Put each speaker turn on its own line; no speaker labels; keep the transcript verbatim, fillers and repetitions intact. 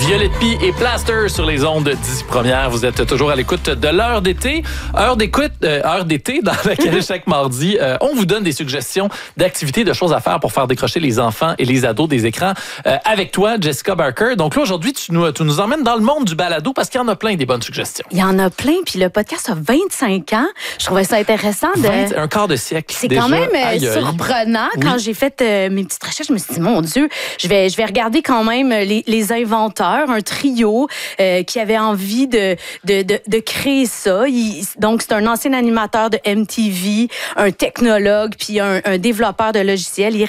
Violette Pie et Plaster sur les ondes d'ici première. Vous êtes toujours à l'écoute de l'heure d'été. Heure d'écoute, euh, heure d'été dans laquelle chaque mardi, euh, on vous donne des suggestions d'activités, de choses à faire pour faire décrocher les enfants et les ados des écrans. Euh, avec toi, Jessica Barker. Donc là, aujourd'hui, tu nous, tu nous emmènes dans le monde du balado parce qu'il y en a plein des bonnes suggestions.
Il y en a plein, puis le podcast a vingt-cinq ans. Je trouvais ça intéressant. De...
vingt, un quart de siècle.
C'est
déjà.
quand même euh,
aïe, aïe.
surprenant.
Oui.
Quand j'ai fait euh, mes petites recherches, je me suis dit, mon Dieu, je vais, je vais regarder quand même les, les inventeurs, un trio euh, qui avait envie de, de, de, de créer ça. Il, donc, c'est un ancien animateur de M T V, un technologue, puis un, un développeur de logiciels. Il